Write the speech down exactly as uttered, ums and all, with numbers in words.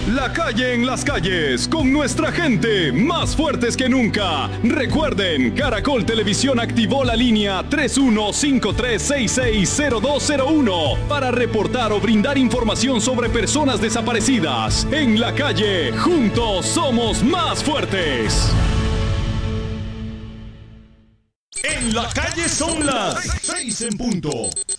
La calle en las calles, con nuestra gente, más fuertes que nunca. Recuerden, Caracol Televisión activó la línea tres uno cinco tres seis seis cero dos cero uno para reportar o brindar información sobre personas desaparecidas. En la calle, juntos somos más fuertes. En la calle son las seis en punto.